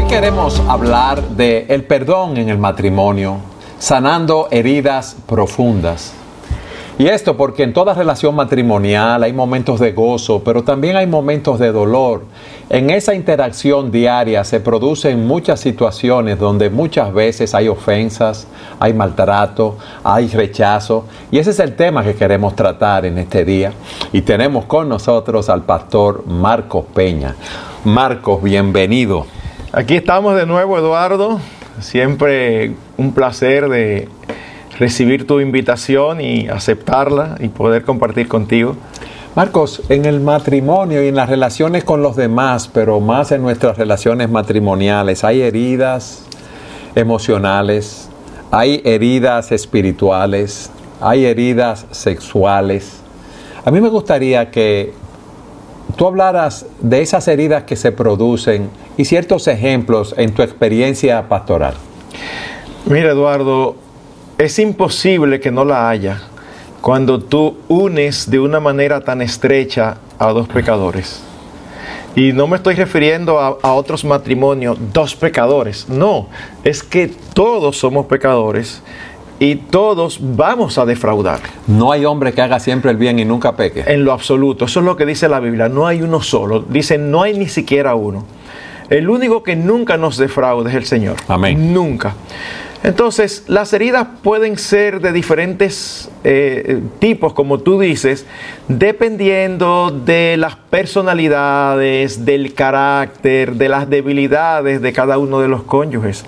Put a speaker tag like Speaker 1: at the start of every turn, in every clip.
Speaker 1: queremos hablar de el perdón en el matrimonio, sanando heridas profundas. Y esto porque en toda relación matrimonial hay momentos de gozo, pero también hay momentos de dolor. En esa interacción diaria se producen muchas situaciones donde muchas veces hay ofensas, hay maltrato, hay rechazo. Y ese es el tema que queremos tratar en este día. Y tenemos con nosotros al pastor Marcos Peña. Marcos, bienvenido.
Speaker 2: Aquí estamos de nuevo, Eduardo. Siempre un placer de recibir tu invitación y aceptarla y poder compartir contigo.
Speaker 1: Marcos, en el matrimonio y en las relaciones con los demás, pero más en nuestras relaciones matrimoniales, hay heridas emocionales, hay heridas espirituales, hay heridas sexuales. A mí me gustaría que tú hablaras de esas heridas que se producen y ciertos ejemplos en tu experiencia pastoral.
Speaker 2: Mira, Eduardo, es imposible que no la haya cuando tú unes de una manera tan estrecha a dos pecadores. Y no me estoy refiriendo a otros matrimonios, dos pecadores. No, es que todos somos pecadores y todos vamos a defraudar.
Speaker 1: No hay hombre que haga siempre el bien y nunca peque.
Speaker 2: En lo absoluto, eso es lo que dice la Biblia. No hay uno solo. Dice, no hay ni siquiera uno. El único que nunca nos defrauda es el Señor.
Speaker 1: Amén.
Speaker 2: Nunca. Entonces, las heridas pueden ser de diferentes tipos, como tú dices, dependiendo de las personalidades, del carácter, de las debilidades de cada uno de los cónyuges.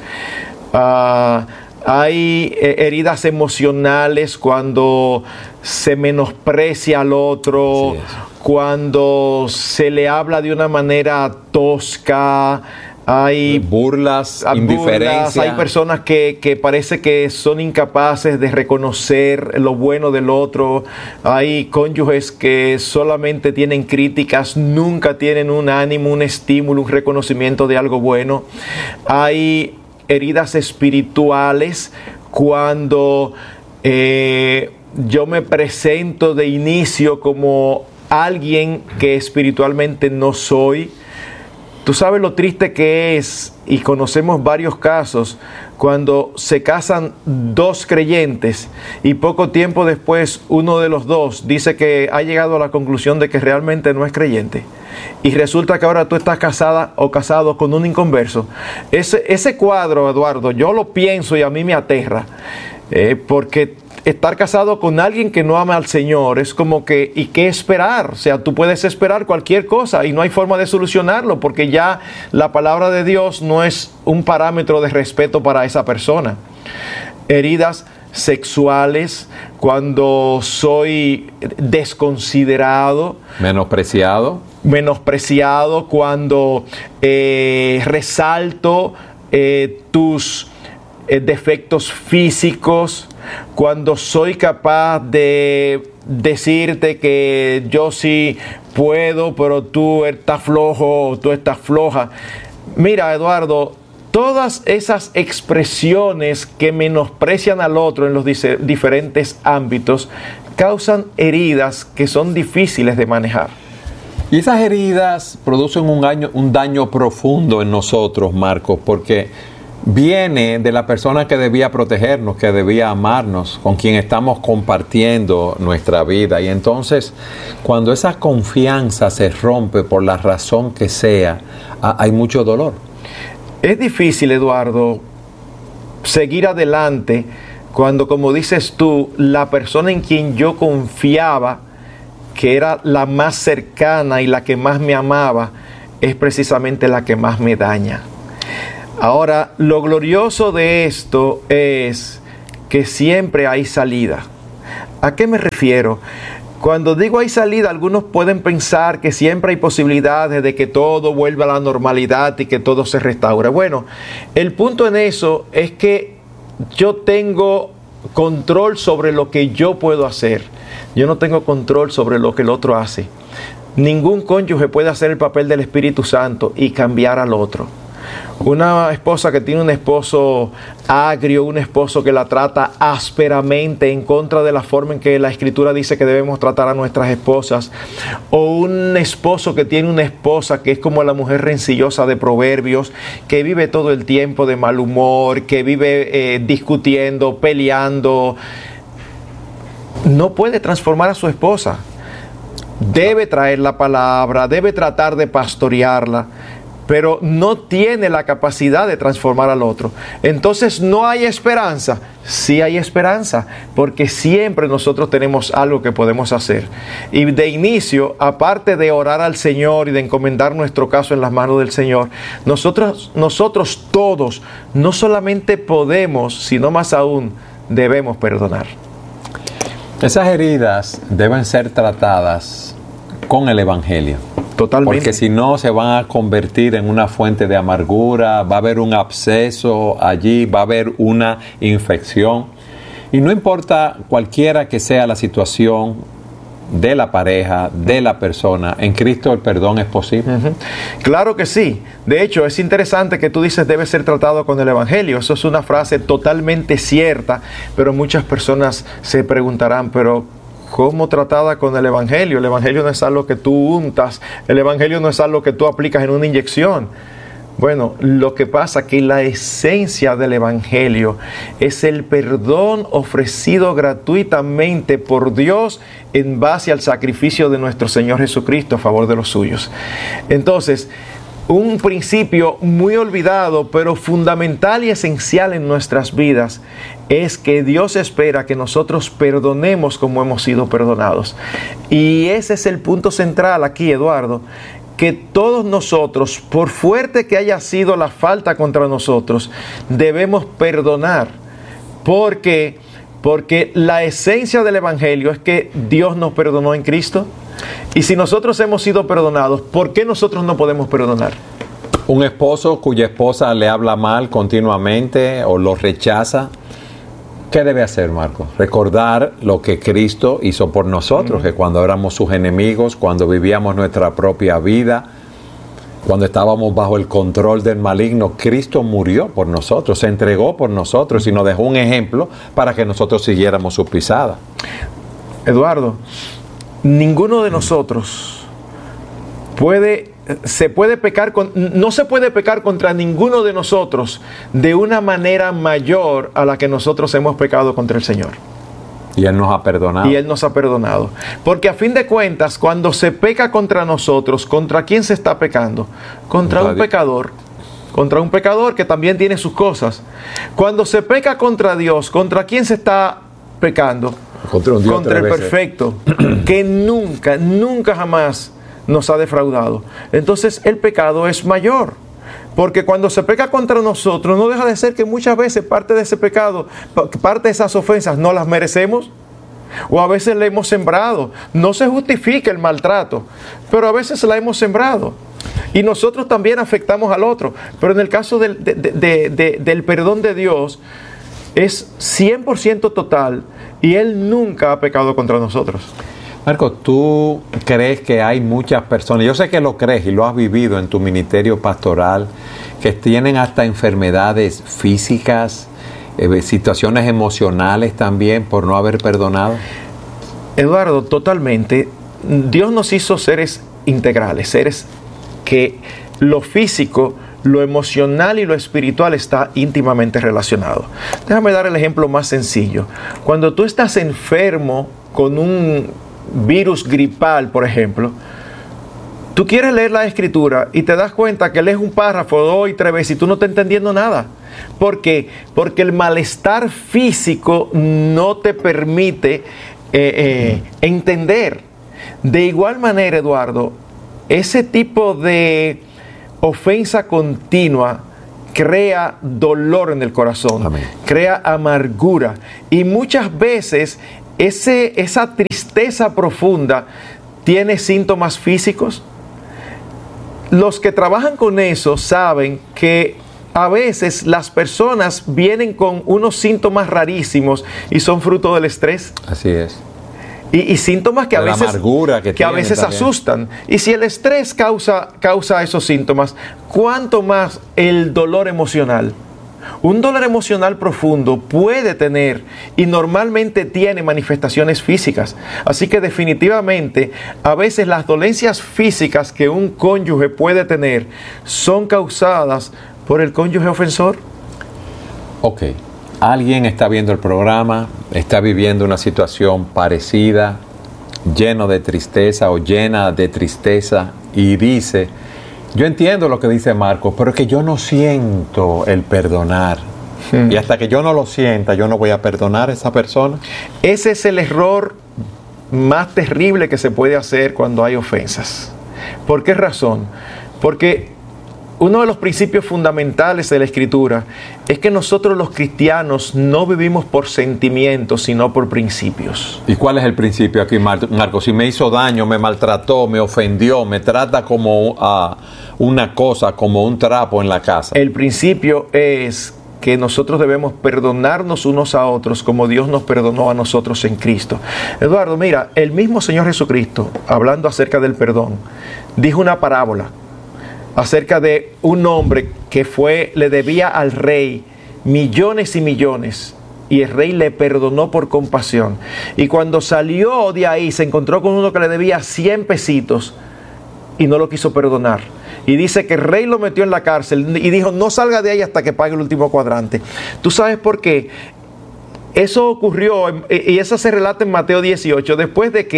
Speaker 2: Hay heridas emocionales cuando se menosprecia al otro, cuando se le habla de una manera tosca. Hay
Speaker 1: burlas, indiferencia.
Speaker 2: Hay personas que parece que son incapaces de reconocer lo bueno del otro. Hay cónyuges que solamente tienen críticas, nunca tienen un ánimo, un estímulo, un reconocimiento de algo bueno. Hay heridas espirituales cuando yo me presento de inicio como alguien que espiritualmente no soy. Tú sabes lo triste que es, y conocemos varios casos, cuando se casan dos creyentes y poco tiempo después uno de los dos dice que ha llegado a la conclusión de que realmente no es creyente. Y resulta que ahora tú estás casada o casado con un inconverso. Ese cuadro, Eduardo, yo lo pienso y a mí me aterra, porque estar casado con alguien que no ama al Señor es como que, ¿y qué esperar? O sea, tú puedes esperar cualquier cosa y no hay forma de solucionarlo porque ya la palabra de Dios no es un parámetro de respeto para esa persona. Heridas sexuales, cuando soy desconsiderado, menospreciado, cuando resalto tus defectos físicos, cuando soy capaz de decirte que yo sí puedo, pero tú estás flojo o tú estás floja. Mira, Eduardo, todas esas expresiones que menosprecian al otro en los diferentes ámbitos causan heridas que son difíciles de manejar.
Speaker 1: Y esas heridas producen un daño profundo en nosotros, Marcos, porque viene de la persona que debía protegernos, que debía amarnos, con quien estamos compartiendo nuestra vida. Y entonces, cuando esa confianza se rompe por la razón que sea, hay mucho dolor.
Speaker 2: Es difícil, Eduardo, seguir adelante cuando, como dices tú, la persona en quien yo confiaba, que era la más cercana y la que más me amaba, es precisamente la que más me daña. Ahora, lo glorioso de esto es que siempre hay salida. ¿A qué me refiero? Cuando digo hay salida, algunos pueden pensar que siempre hay posibilidades de que todo vuelva a la normalidad y que todo se restaure. Bueno, el punto en eso es que yo tengo control sobre lo que yo puedo hacer. Yo no tengo control sobre lo que el otro hace. Ningún cónyuge puede hacer el papel del Espíritu Santo y cambiar al otro. Una esposa que tiene un esposo agrio, un esposo que la trata ásperamente en contra de la forma en que la Escritura dice que debemos tratar a nuestras esposas, o un esposo que tiene una esposa que es como la mujer rencillosa de Proverbios, que vive todo el tiempo de mal humor, que vive discutiendo, peleando, no puede transformar a su esposa. Debe traer la palabra, debe tratar de pastorearla, pero no tiene la capacidad de transformar al otro. Entonces no hay esperanza. Sí hay esperanza, porque siempre nosotros tenemos algo que podemos hacer. Y de inicio, aparte de orar al Señor y de encomendar nuestro caso en las manos del Señor, nosotros todos no solamente podemos, sino más aún debemos perdonar.
Speaker 1: Esas heridas deben ser tratadas con el Evangelio.
Speaker 2: Totalmente.
Speaker 1: Porque si no, se van a convertir en una fuente de amargura, va a haber un absceso allí, va a haber una infección. Y no importa cualquiera que sea la situación de la pareja, de la persona, en Cristo el perdón es posible.
Speaker 2: Claro que sí. De hecho, es interesante que tú dices debe ser tratado con el Evangelio. Eso es una frase totalmente cierta, pero muchas personas se preguntarán, pero ¿cómo tratada con el Evangelio? El Evangelio no es algo que tú untas, el Evangelio no es algo que tú aplicas en una inyección. Bueno, lo que pasa es que la esencia del Evangelio es el perdón ofrecido gratuitamente por Dios en base al sacrificio de nuestro Señor Jesucristo a favor de los suyos. Entonces, un principio muy olvidado, pero fundamental y esencial en nuestras vidas, es que Dios espera que nosotros perdonemos como hemos sido perdonados. Y ese es el punto central aquí, Eduardo, que todos nosotros, por fuerte que haya sido la falta contra nosotros, debemos perdonar. Porque la esencia del Evangelio es que Dios nos perdonó en Cristo. Y si nosotros hemos sido perdonados, ¿por qué nosotros no podemos perdonar?
Speaker 1: Un esposo cuya esposa le habla mal continuamente o lo rechaza, ¿qué debe hacer, Marco? Recordar lo que Cristo hizo por nosotros, que cuando éramos sus enemigos, cuando vivíamos nuestra propia vida, cuando estábamos bajo el control del maligno, Cristo murió por nosotros, se entregó por nosotros y nos dejó un ejemplo para que nosotros siguiéramos sus pisadas.
Speaker 2: Eduardo, ninguno de nosotros no se puede pecar contra ninguno de nosotros de una manera mayor a la que nosotros hemos pecado contra el Señor.
Speaker 1: Y Él nos ha perdonado.
Speaker 2: Y Él nos ha perdonado. Porque a fin de cuentas, cuando se peca contra nosotros, ¿contra quién se está pecando? Contra un pecador. Contra un pecador que también tiene sus cosas. Cuando se peca contra Dios, ¿contra quién se está pecando?
Speaker 1: Contra un Dios
Speaker 2: contra el perfecto, que nunca jamás nos ha defraudado. Entonces el pecado es mayor, porque cuando se peca contra nosotros, no deja de ser que muchas veces parte de ese pecado, parte de esas ofensas no las merecemos, o a veces la hemos sembrado. No se justifica el maltrato, pero a veces la hemos sembrado. Y nosotros también afectamos al otro. Pero en el caso del perdón de Dios, es 100% total, y Él nunca ha pecado contra nosotros.
Speaker 1: Marco, ¿tú crees que hay muchas personas, yo sé que lo crees y lo has vivido en tu ministerio pastoral, que tienen hasta enfermedades físicas, situaciones emocionales también por no haber perdonado?
Speaker 2: Eduardo, totalmente. Dios nos hizo seres integrales, seres que lo físico, lo emocional y lo espiritual está íntimamente relacionado. Déjame dar el ejemplo más sencillo. Cuando tú estás enfermo con un virus gripal, por ejemplo, tú quieres leer la Escritura y te das cuenta que lees un párrafo 2 y 3 veces y tú no estás entendiendo nada. ¿Por qué? Porque el malestar físico no te permite entender. De igual manera, Eduardo, ese tipo de ofensa continua crea dolor en el corazón. Amén. Crea amargura, y muchas veces esa tristeza profunda tiene síntomas físicos. Los que trabajan con eso saben que a veces las personas vienen con unos síntomas rarísimos y son fruto del estrés.
Speaker 1: Así es.
Speaker 2: Y síntomas que a
Speaker 1: De la
Speaker 2: veces,
Speaker 1: amargura que
Speaker 2: a
Speaker 1: tiene
Speaker 2: veces
Speaker 1: también.
Speaker 2: asustan. Y si el estrés causa esos síntomas, ¿cuánto más el dolor emocional? Un dolor emocional profundo puede tener y normalmente tiene manifestaciones físicas. Así que definitivamente a veces las dolencias físicas que un cónyuge puede tener son causadas por el cónyuge ofensor.
Speaker 1: Ok, alguien está viendo el programa, está viviendo una situación parecida, lleno de tristeza o llena de tristeza y dice: yo entiendo lo que dice Marcos, pero es que yo no siento el perdonar. Y hasta que yo no lo sienta, yo no voy a perdonar a esa persona.
Speaker 2: Ese es el error más terrible que se puede hacer cuando hay ofensas. ¿Por qué razón? Porque uno de los principios fundamentales de la Escritura es que nosotros los cristianos no vivimos por sentimientos, sino por principios.
Speaker 1: ¿Y cuál es el principio aquí, Marcos? Si me hizo daño, me maltrató, me ofendió, me trata como una cosa, como un trapo en la casa.
Speaker 2: El principio es que nosotros debemos perdonarnos unos a otros como Dios nos perdonó a nosotros en Cristo. Eduardo, mira, el mismo Señor Jesucristo, hablando acerca del perdón, dijo una parábola acerca de un hombre que le debía al rey millones y millones, y el rey le perdonó por compasión. Y cuando salió de ahí, se encontró con uno que le debía 100 pesitos y no lo quiso perdonar. Y dice que el rey lo metió en la cárcel y dijo: no salga de ahí hasta que pague el último cuadrante. ¿Tú sabes por qué? Eso ocurrió, y eso se relata en Mateo 18, después de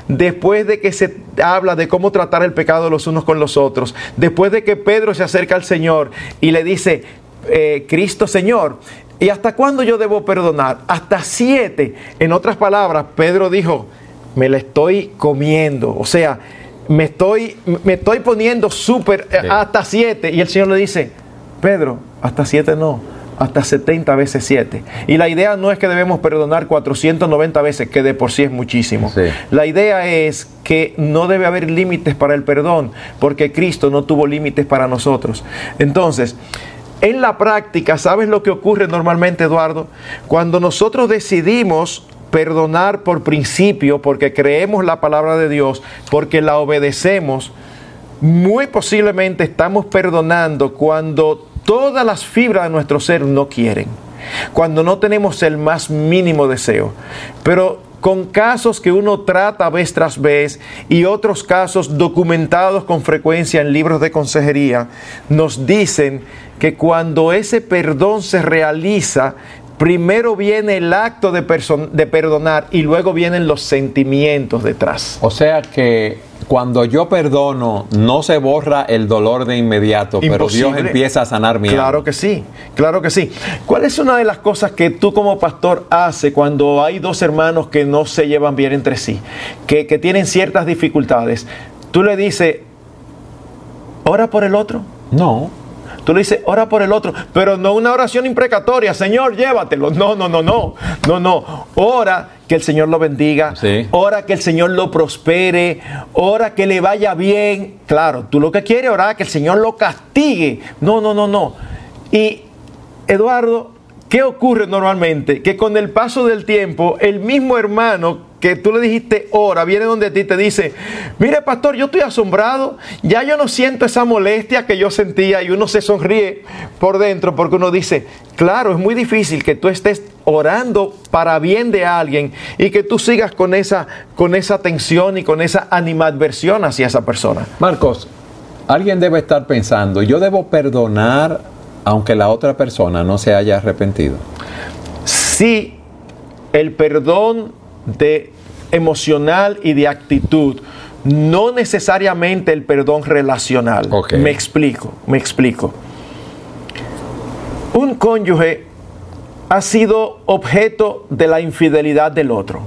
Speaker 2: que se habla de cómo tratar el pecado los unos con los otros, después de que Pedro se acerca al Señor y le dice: Cristo, Señor, ¿y hasta cuándo yo debo perdonar? Hasta 7. En otras palabras, Pedro dijo: me la estoy comiendo, o sea, me estoy poniendo súper, hasta 7. Y el Señor le dice: Pedro, hasta 7 no, hasta 70 veces 7. Y la idea no es que debemos perdonar 490 veces, que de por sí es muchísimo.
Speaker 1: Sí.
Speaker 2: La idea es que no debe haber límites para el perdón, porque Cristo no tuvo límites para nosotros. Entonces, en la práctica, ¿sabes lo que ocurre normalmente, Eduardo? Cuando nosotros decidimos perdonar por principio, porque creemos la palabra de Dios, porque la obedecemos, muy posiblemente estamos perdonando cuando todas las fibras de nuestro ser no quieren, cuando no tenemos el más mínimo deseo. Pero con casos que uno trata vez tras vez y otros casos documentados con frecuencia en libros de consejería, nos dicen que cuando ese perdón se realiza, primero viene el acto de perdonar y luego vienen los sentimientos detrás.
Speaker 1: O sea que cuando yo perdono, no se borra el dolor de inmediato, pero Dios empieza a sanar mi alma.
Speaker 2: Claro que sí, claro que sí. ¿Cuál es una de las cosas que tú como pastor haces cuando hay dos hermanos que no se llevan bien entre sí, que tienen ciertas dificultades? Tú le dices: ora por el otro.
Speaker 1: No.
Speaker 2: Tú le dices: ora por el otro, pero no una oración imprecatoria: Señor, llévatelo. No. Ora que el Señor lo bendiga.
Speaker 1: Sí.
Speaker 2: Ora que el Señor lo prospere. Ora que le vaya bien. Claro, tú lo que quieres es orar que el Señor lo castigue. No. Y, Eduardo, ¿qué ocurre normalmente? Que con el paso del tiempo, el mismo hermano que tú le dijiste ora, viene donde ti y te dice: mire, pastor, yo estoy asombrado, ya yo no siento esa molestia que yo sentía, y uno se sonríe por dentro porque uno dice: claro, es muy difícil que tú estés orando para bien de alguien y que tú sigas con esa tensión y con esa animadversión hacia esa persona.
Speaker 1: Marcos, alguien debe estar pensando: yo debo perdonar aunque la otra persona no se haya arrepentido.
Speaker 2: Sí, el perdón emocional y de actitud, no necesariamente el perdón relacional.
Speaker 1: Okay.
Speaker 2: Me explico. Un cónyuge ha sido objeto de la infidelidad del otro,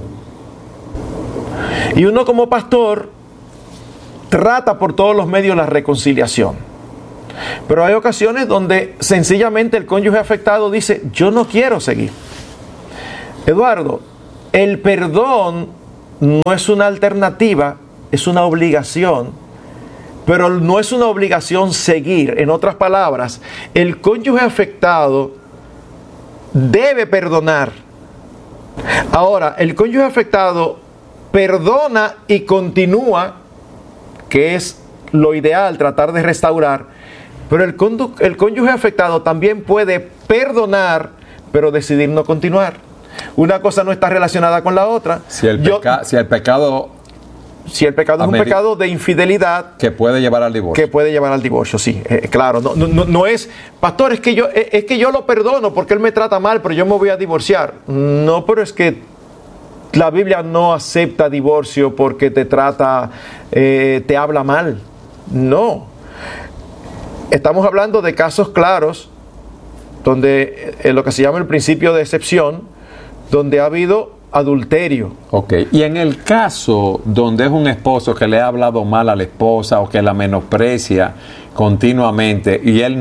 Speaker 2: y uno como pastor trata por todos los medios la reconciliación, pero hay ocasiones donde sencillamente el cónyuge afectado dice: yo no quiero seguir. Eduardo, el perdón no es una alternativa, es una obligación, pero no es una obligación seguir. En otras palabras, el cónyuge afectado debe perdonar. Ahora, el cónyuge afectado perdona y continúa, que es lo ideal, tratar de restaurar, pero el cónyuge afectado también puede perdonar, pero decidir no continuar. Una cosa no está relacionada con la otra.
Speaker 1: Si el pecado
Speaker 2: es un pecado de infidelidad
Speaker 1: que puede llevar al divorcio.
Speaker 2: Sí, claro. No es, pastor, es que yo lo perdono porque él me trata mal, pero yo me voy a divorciar. No, pero es que la Biblia no acepta divorcio porque te trata, te habla mal. No. Estamos hablando de casos claros donde lo que se llama el principio de excepción, donde ha habido adulterio.
Speaker 1: Ok. Y en el caso donde es un esposo que le ha hablado mal a la esposa o que la menosprecia continuamente y él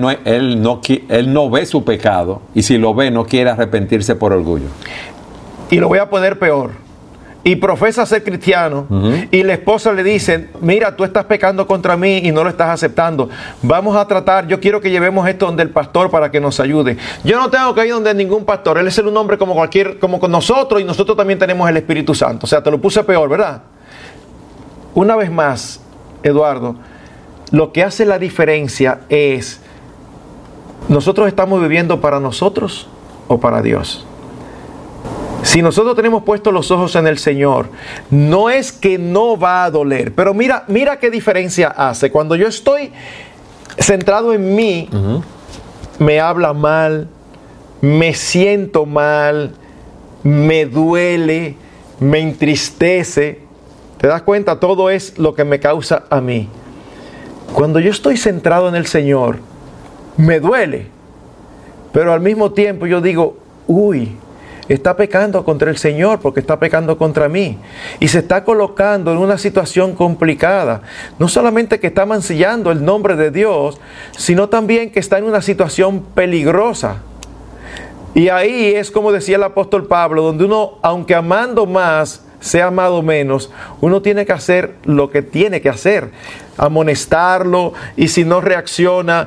Speaker 1: no ve su pecado, y si lo ve no quiere arrepentirse por orgullo.
Speaker 2: Y lo voy a poner peor. Y profesa ser cristiano, y la esposa le dice, mira, tú estás pecando contra mí y no lo estás aceptando. Vamos a tratar, yo quiero que llevemos esto donde el pastor para que nos ayude. Yo no tengo que ir donde ningún pastor, él es un hombre como con nosotros, y nosotros también tenemos el Espíritu Santo. O sea, te lo puse peor, ¿verdad? Una vez más, Eduardo, lo que hace la diferencia es, ¿nosotros estamos viviendo para nosotros o para Dios? Si nosotros tenemos puestos los ojos en el Señor, no es que no va a doler, pero mira qué diferencia hace. Cuando yo estoy centrado en mí, me habla mal, me siento mal, me duele, me entristece. ¿Te das cuenta? Todo es lo que me causa a mí. Cuando yo estoy centrado en el Señor, me duele, pero al mismo tiempo yo digo, uy, está pecando contra el Señor porque está pecando contra mí. Y se está colocando en una situación complicada. No solamente que está mancillando el nombre de Dios, sino también que está en una situación peligrosa. Y ahí es como decía el apóstol Pablo, donde uno, aunque amando más, sea amado menos, uno tiene que hacer lo que tiene que hacer. Amonestarlo, y si no reacciona,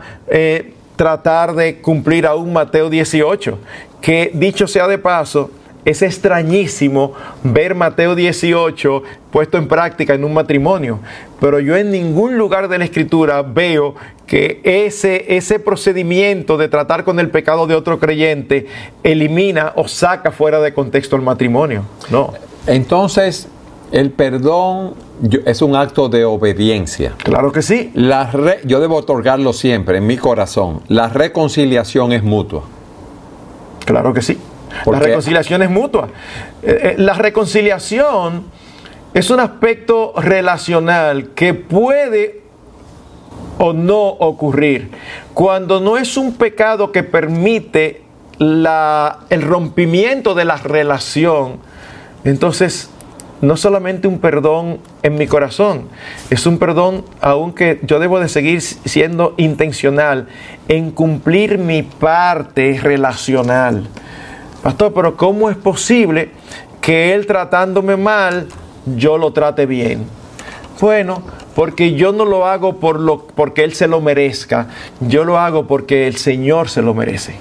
Speaker 2: tratar de cumplir aún Mateo 18, que dicho sea de paso, es extrañísimo ver Mateo 18 puesto en práctica en un matrimonio, pero yo en ningún lugar de la Escritura veo que ese procedimiento de tratar con el pecado de otro creyente elimina o saca fuera de contexto el matrimonio. No.
Speaker 1: Entonces, el perdón es un acto de obediencia.
Speaker 2: Claro que sí.
Speaker 1: Yo debo otorgarlo siempre en mi corazón. La reconciliación es mutua.
Speaker 2: Claro que sí. La reconciliación es mutua. La reconciliación es un aspecto relacional que puede o no ocurrir. Cuando no es un pecado que permite el rompimiento de la relación, entonces no solamente un perdón en mi corazón, es un perdón aunque yo debo de seguir siendo intencional en cumplir mi parte relacional. Pastor, pero ¿cómo es posible que él tratándome mal, yo lo trate bien? Bueno, porque yo no lo hago porque él se lo merezca, yo lo hago porque el Señor se lo merece.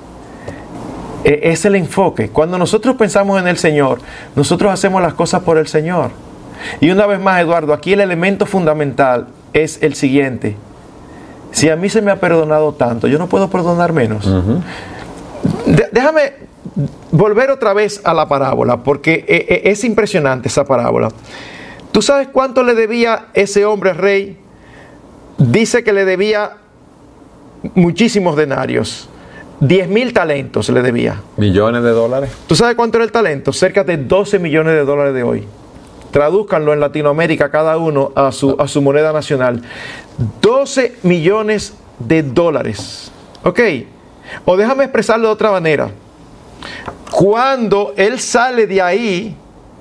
Speaker 2: Es el enfoque. Cuando nosotros pensamos en el Señor, nosotros hacemos las cosas por el Señor. Y una vez más, Eduardo, aquí el elemento fundamental es el siguiente. Si a mí se me ha perdonado tanto, yo no puedo perdonar menos. Déjame volver otra vez a la parábola, porque es impresionante esa parábola. ¿Tú sabes cuánto le debía ese hombre rey? Dice que le debía muchísimos denarios. 10,000 talentos le debía.
Speaker 1: ¿Millones de dólares?
Speaker 2: ¿Tú sabes cuánto era el talento? Cerca de 12 millones de dólares de hoy. Tradúzcanlo en Latinoamérica cada uno a su moneda nacional. 12 millones de dólares. ¿Ok? O déjame expresarlo de otra manera. Cuando él sale de ahí,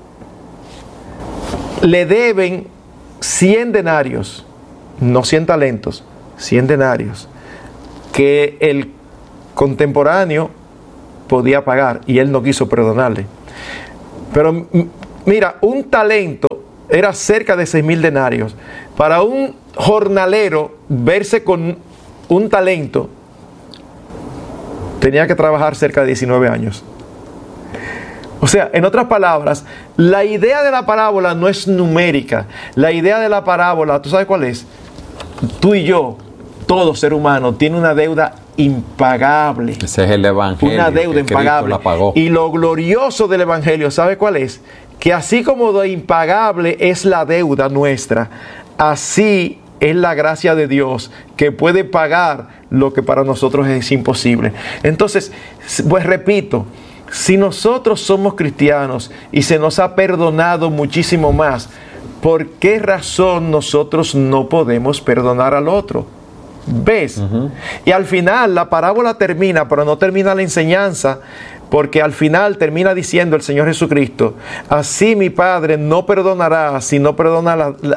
Speaker 2: le deben 100 denarios. No 100 talentos, 100 denarios. Que el contemporáneo podía pagar y él no quiso perdonarle. Pero mira, un talento era cerca de 6,000 denarios. Para un jornalero verse con un talento tenía que trabajar cerca de 19 años. O sea, en otras palabras, la idea de la parábola no es numérica. La idea de la parábola, ¿tú sabes cuál es? Tú y yo, todo ser humano, tiene una deuda impagable.
Speaker 1: Ese es el evangelio.
Speaker 2: Una deuda impagable. Y lo glorioso del evangelio, ¿sabe cuál es? Que así como de impagable es la deuda nuestra, así es la gracia de Dios que puede pagar lo que para nosotros es imposible. Entonces, pues repito, si nosotros somos cristianos y se nos ha perdonado muchísimo más, ¿por qué razón nosotros no podemos perdonar al otro? ¿Ves? Uh-huh. Y al final la parábola termina, pero no termina la enseñanza, porque al final termina diciendo el Señor Jesucristo: así mi Padre no perdonará si no perdona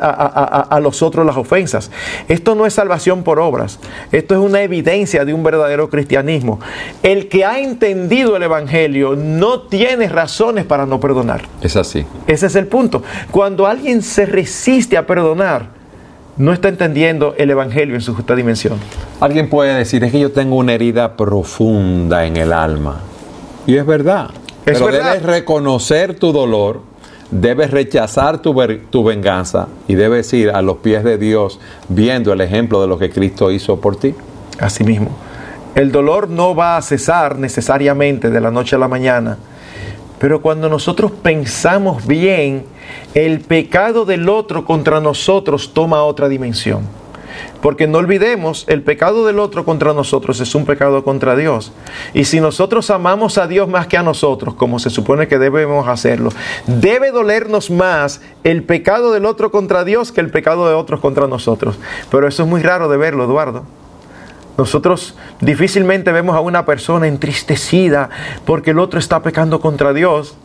Speaker 2: a los otros las ofensas. Esto no es salvación por obras, esto es una evidencia de un verdadero cristianismo. El que ha entendido el Evangelio no tiene razones para no perdonar.
Speaker 1: Es así.
Speaker 2: Ese es el punto. Cuando alguien se resiste a perdonar, no está entendiendo el Evangelio en su justa dimensión.
Speaker 1: Alguien puede decir: es que yo tengo una herida profunda en el alma. Y es verdad. Pero debes reconocer tu dolor, debes rechazar tu venganza y debes ir a los pies de Dios viendo el ejemplo de lo que Cristo hizo por ti.
Speaker 2: Así mismo. El dolor no va a cesar necesariamente de la noche a la mañana. Pero cuando nosotros pensamos bien, el pecado del otro contra nosotros toma otra dimensión. Porque no olvidemos, el pecado del otro contra nosotros es un pecado contra Dios. Y si nosotros amamos a Dios más que a nosotros, como se supone que debemos hacerlo, debe dolernos más el pecado del otro contra Dios que el pecado de otros contra nosotros. Pero eso es muy raro de verlo, Eduardo. Nosotros difícilmente vemos a una persona entristecida porque el otro está pecando contra Dios.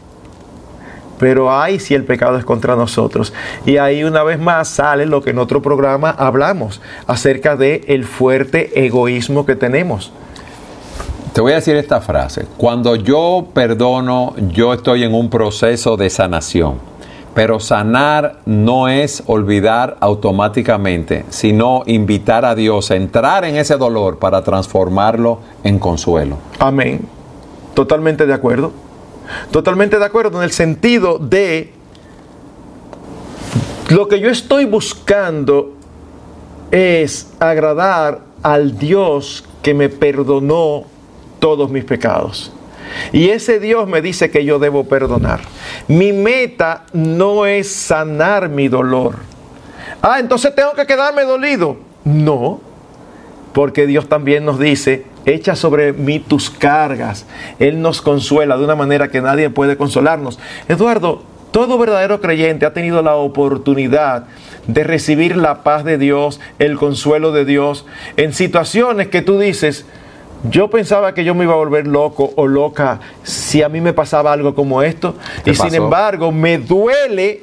Speaker 2: Pero ay, si el pecado es contra nosotros. Y ahí una vez más sale lo que en otro programa hablamos acerca de el fuerte egoísmo que tenemos.
Speaker 1: Te voy a decir esta frase: cuando yo perdono, yo estoy en un proceso de sanación. Pero sanar no es olvidar automáticamente, sino invitar a Dios a entrar en ese dolor para transformarlo en consuelo.
Speaker 2: Amén. Totalmente de acuerdo. Totalmente de acuerdo en el sentido de lo que yo estoy buscando es agradar al Dios que me perdonó todos mis pecados. Y ese Dios me dice que yo debo perdonar. Mi meta no es sanar mi dolor. Entonces tengo que quedarme dolido. No, porque Dios también nos dice: echa sobre mí tus cargas. Él nos consuela de una manera que nadie puede consolarnos. Eduardo, todo verdadero creyente ha tenido la oportunidad de recibir la paz de Dios, el consuelo de Dios, en situaciones que tú dices: yo pensaba que yo me iba a volver loco o loca si a mí me pasaba algo como esto. Y sin embargo, me duele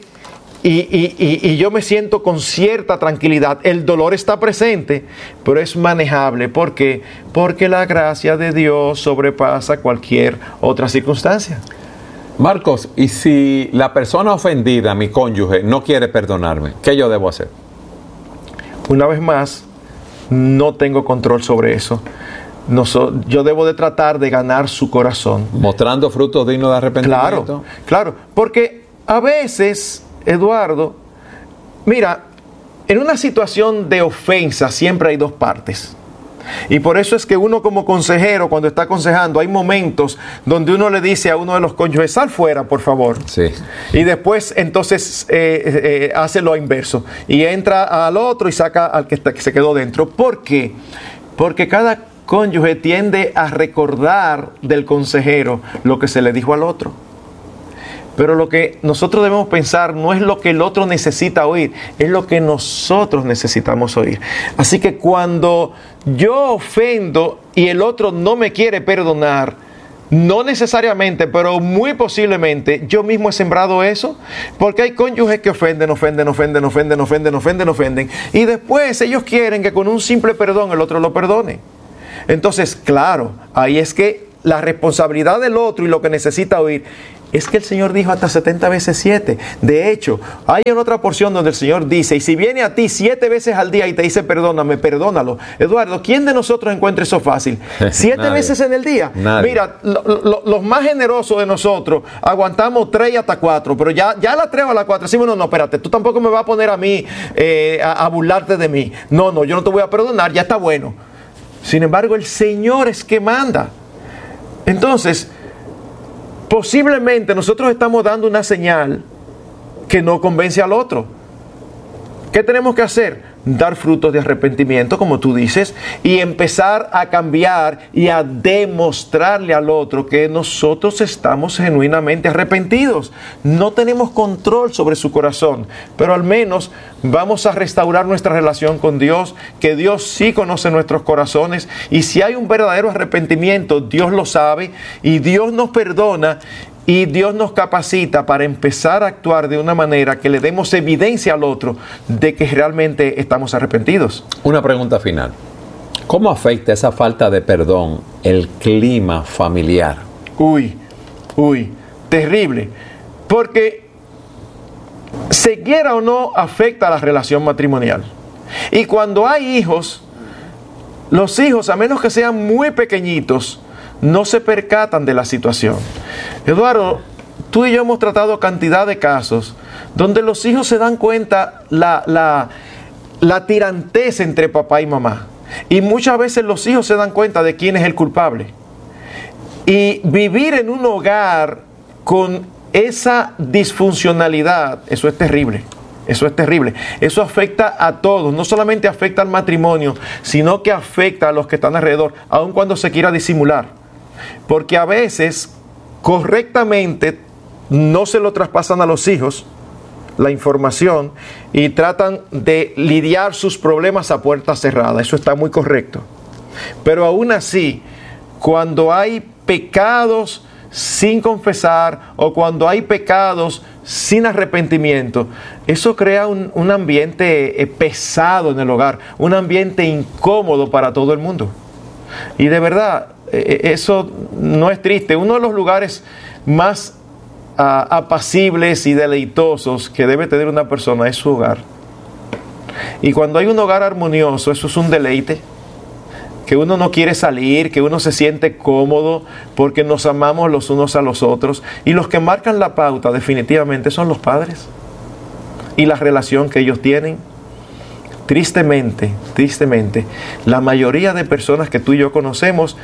Speaker 2: y yo me siento con cierta tranquilidad. El dolor está presente, pero es manejable. ¿Por qué? Porque la gracia de Dios sobrepasa cualquier otra circunstancia.
Speaker 1: Marcos, ¿y si la persona ofendida, mi cónyuge, no quiere perdonarme? ¿Qué yo debo hacer?
Speaker 2: Una vez más, no tengo control sobre eso. Yo debo de tratar de ganar su corazón.
Speaker 1: Mostrando frutos dignos de arrepentimiento.
Speaker 2: Claro, porque a veces, Eduardo, mira, en una situación de ofensa siempre hay dos partes. Y por eso es que uno como consejero, cuando está aconsejando, hay momentos donde uno le dice a uno de los cónyuges: sal fuera, por favor.
Speaker 1: Sí.
Speaker 2: Y después entonces hace lo inverso. Y entra al otro y saca al que se quedó dentro. ¿Por qué? Porque cada cónyuge tiende a recordar del consejero lo que se le dijo al otro. Pero lo que nosotros debemos pensar no es lo que el otro necesita oír, es lo que nosotros necesitamos oír. Así que cuando yo ofendo y el otro no me quiere perdonar, no necesariamente, pero muy posiblemente yo mismo he sembrado eso, porque hay cónyuges que ofenden, y después ellos quieren que con un simple perdón el otro lo perdone. Entonces, claro, ahí es que la responsabilidad del otro y lo que necesita oír Es que el Señor dijo hasta 70 veces 7. De hecho, hay en otra porción donde el Señor dice, y si viene a ti 7 veces al día y te dice perdóname, perdónalo. Eduardo, ¿quién de nosotros encuentra eso fácil? 7 veces en el día.
Speaker 1: Nadie.
Speaker 2: Mira, los más generosos de nosotros aguantamos 3 y hasta 4, pero ya a la 3 o a la 4 decimos, no, espérate, tú tampoco me vas a poner a mí a burlarte de mí. No, yo no te voy a perdonar, ya está bueno. Sin embargo, el Señor es que manda. Entonces, posiblemente nosotros estamos dando una señal que no convence al otro. ¿Qué tenemos que hacer? Dar frutos de arrepentimiento, como tú dices, y empezar a cambiar y a demostrarle al otro que nosotros estamos genuinamente arrepentidos. No tenemos control sobre su corazón, pero al menos vamos a restaurar nuestra relación con Dios, que Dios sí conoce nuestros corazones, y si hay un verdadero arrepentimiento, Dios lo sabe, y Dios nos perdona, y Dios nos capacita para empezar a actuar de una manera que le demos evidencia al otro de que realmente estamos arrepentidos.
Speaker 1: Una pregunta final. ¿Cómo afecta esa falta de perdón el clima familiar?
Speaker 2: Uy, terrible. Porque, se quiera o no, afecta a la relación matrimonial. Y cuando hay hijos, los hijos, a menos que sean muy pequeñitos, no se percatan de la situación. Eduardo, tú y yo hemos tratado cantidad de casos donde los hijos se dan cuenta la tirantez entre papá y mamá. Y muchas veces los hijos se dan cuenta de quién es el culpable. Y vivir en un hogar con esa disfuncionalidad, eso es terrible. Eso es terrible. Eso afecta a todos. No solamente afecta al matrimonio, sino que afecta a los que están alrededor, aun cuando se quiera disimular. Porque a veces, correctamente, no se lo traspasan a los hijos la información y tratan de lidiar sus problemas a puerta cerrada. Eso está muy correcto. Pero aún así, cuando hay pecados sin confesar o cuando hay pecados sin arrepentimiento, eso crea un ambiente pesado en el hogar, un ambiente incómodo para todo el mundo. Y de verdad, eso no es triste. Uno de los lugares más apacibles y deleitosos que debe tener una persona es su hogar. Y cuando hay un hogar armonioso, eso es un deleite. Que uno no quiere salir, que uno se siente cómodo porque nos amamos los unos a los otros. Y los que marcan la pauta definitivamente son los padres y la relación que ellos tienen. Tristemente, la mayoría de personas que tú y yo conocemos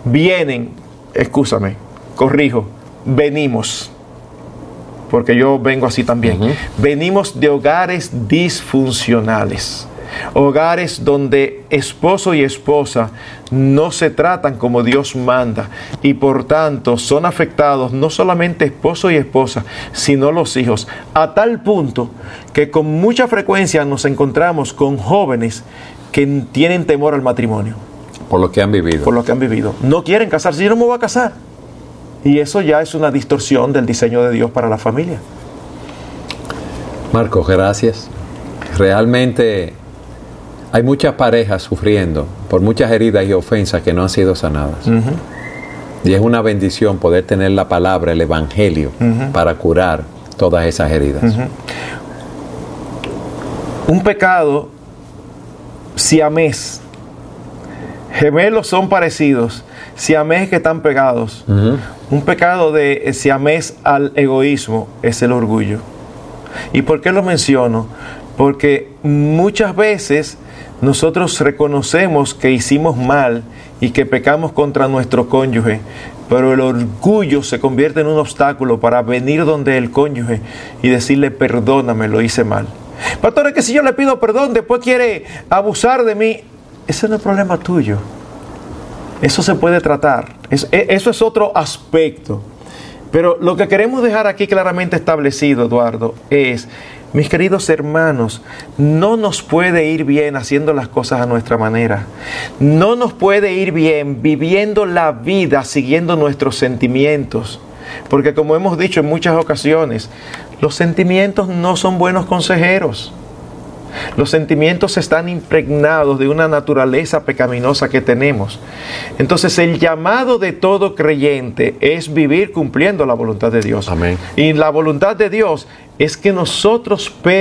Speaker 2: venimos, porque yo vengo así también. Venimos de hogares disfuncionales. Hogares donde esposo y esposa no se tratan como Dios manda y por tanto son afectados no solamente esposo y esposa, sino los hijos, a tal punto que con mucha frecuencia nos encontramos con jóvenes que tienen temor al matrimonio.
Speaker 1: Por lo que han vivido. No quieren casarse. Yo no me voy a casar. Y eso ya es una distorsión del diseño de Dios para la familia. Marcos, gracias. Realmente hay muchas parejas sufriendo por muchas heridas y ofensas que no han sido sanadas. Y es una bendición poder tener la palabra, el evangelio, para curar todas esas heridas.
Speaker 2: Un pecado siamés. Gemelos son parecidos. Siamés que están pegados. Un pecado de siamés al egoísmo es el orgullo. ¿Y por qué lo menciono? Porque muchas veces nosotros reconocemos que hicimos mal y que pecamos contra nuestro cónyuge, pero el orgullo se convierte en un obstáculo para venir donde el cónyuge y decirle perdóname, lo hice mal. Pastor, es que si yo le pido perdón, después quiere abusar de mí. Ese no es problema tuyo. Eso se puede tratar. Eso es otro aspecto. Pero lo que queremos dejar aquí claramente establecido, Eduardo, es, mis queridos hermanos, no nos puede ir bien haciendo las cosas a nuestra manera. No nos puede ir bien viviendo la vida siguiendo nuestros sentimientos. Porque como hemos dicho en muchas ocasiones, los sentimientos no son buenos consejeros. Los sentimientos están impregnados de una naturaleza pecaminosa que tenemos. Entonces, el llamado de todo creyente es vivir cumpliendo la voluntad de Dios.
Speaker 1: Amén.
Speaker 2: Y la voluntad de Dios es que nosotros